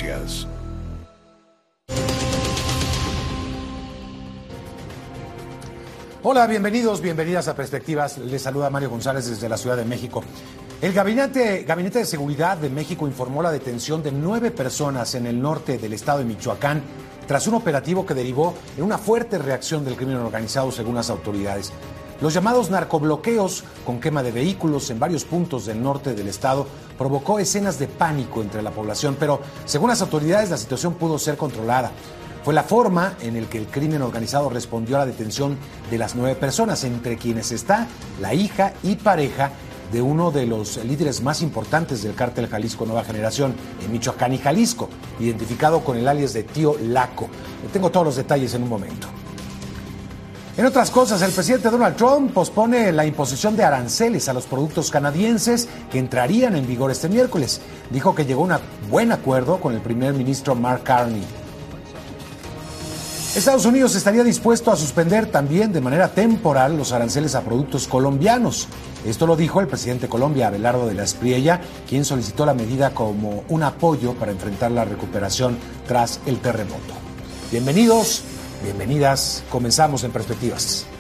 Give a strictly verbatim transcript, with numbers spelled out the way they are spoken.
Noticias. Hola, bienvenidos, bienvenidas a Perspectivas. Les saluda Mario González desde la Ciudad de México. El Gabinete, Gabinete de Seguridad de México informó la detención de nueve personas en el norte del estado de Michoacán tras un operativo que derivó en una fuerte reacción del crimen organizado, según las autoridades. Los llamados narcobloqueos con quema de vehículos en varios puntos del norte del estado provocó escenas de pánico entre la población, pero según las autoridades la situación pudo ser controlada. Fue la forma en la que el crimen organizado respondió a la detención de las nueve personas, entre quienes está la hija y pareja de uno de los líderes más importantes del cártel Jalisco Nueva Generación en Michoacán y Jalisco, identificado con el alias de Tío Laco. Tengo todos los detalles en un momento. En otras cosas, el presidente Donald Trump pospone la imposición de aranceles a los productos canadienses que entrarían en vigor este miércoles. Dijo que llegó a un buen acuerdo con el primer ministro Mark Carney. Estados Unidos estaría dispuesto a suspender también de manera temporal los aranceles a productos colombianos. Esto lo dijo el presidente de Colombia, Abelardo de la Espriella, quien solicitó la medida como un apoyo para enfrentar la recuperación tras el terremoto. Bienvenidos, bienvenidas, comenzamos en Perspectivas.